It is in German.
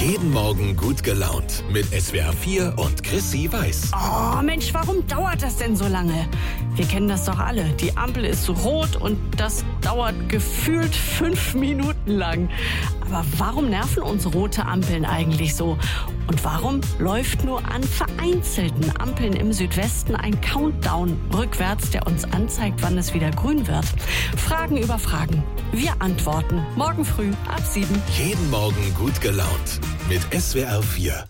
Jeden Morgen gut gelaunt mit SWR 4 und Chrissy Weiß. Oh Mensch, warum dauert das denn so lange? Wir kennen das doch alle. Die Ampel ist rot und das dauert gefühlt 5 Minuten lang. Aber warum nerven uns rote Ampeln eigentlich so? Und warum läuft nur an vereinzelten Ampeln im Südwesten ein Countdown rückwärts, der uns anzeigt, wann es wieder grün wird? Fragen über Fragen. Wir antworten morgen früh ab 7. Jeden Morgen gut gelaunt mit SWR 4.